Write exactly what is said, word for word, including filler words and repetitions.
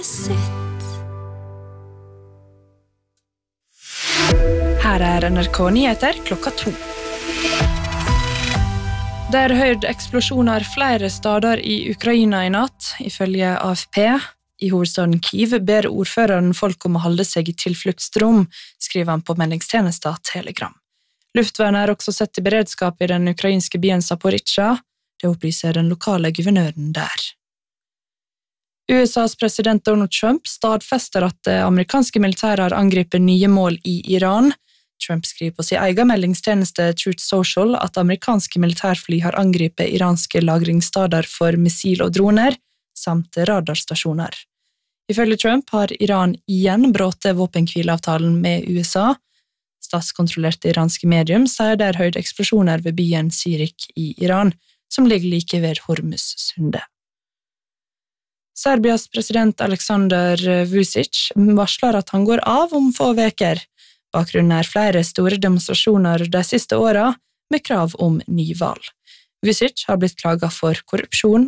Her er N R K Nyheter klokka to. Det er hørt eksplosjoner flere steder i Ukraina i natt, ifølge A F P. I hovedstaden Kyiv ber ordføreren folk om å holde seg i tilfluktsrom, skriver han på meldingstjenesta Telegram. Luftvernet er også sett i beredskap i den ukrainske byen Zaporizjzja, det opplyser den lokale guvernøren der. U S A's president Donald Trump stadfester at det amerikanske militæret har angrepet nye mål i Iran. Trump skriver på sin egen meldingstjeneste Truth Social at amerikanske militærfly har angrepet iranske lagringsstader for missil og droner, samt radarstasjoner. Ifølge Trump har Iran igjen brått våpenkvileavtalen med U S A. Statskontrollerte iranske medium sier det er høyt eksplosjoner ved byen Sirik i Iran, som ligger like ved Hormuz-sundet. Serbias president Aleksandar Vučić varsler at han går av om få veker. Bakgrunnen er flere store demonstrasjoner de siste årene med krav om nyvalg. Vučić har blitt klaget for korrupsjon